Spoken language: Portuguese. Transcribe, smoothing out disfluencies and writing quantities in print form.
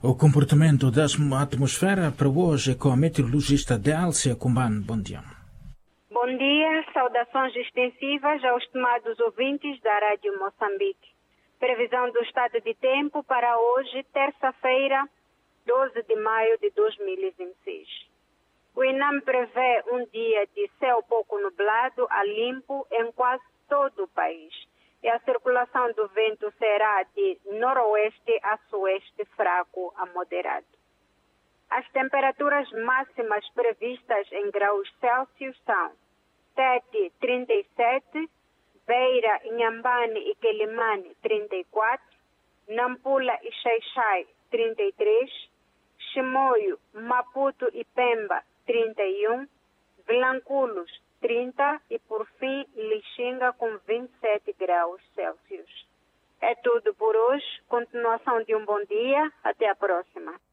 O comportamento da atmosfera para hoje com a meteorologista Délcia Kumban. Bom dia. Bom dia, saudações extensivas aos estimados ouvintes da Rádio Moçambique. Previsão do estado de tempo para hoje, terça-feira, 12 de maio de 2026. O INAM prevê um dia de céu pouco nublado a limpo em quase todo o país. E a circulação do vento será de noroeste a sueste fraco a moderado. As temperaturas máximas previstas em graus Celsius são Tete, 37, Beira, Inhambane e Quelimane, 34, Nampula e Xai-Xai, 33, Chimoio, Maputo e Pemba, 31, Vilanculos, 30 e, por fim, Lixinga com 27 graus Celsius. É tudo por hoje. Continuação de um bom dia. Até a próxima.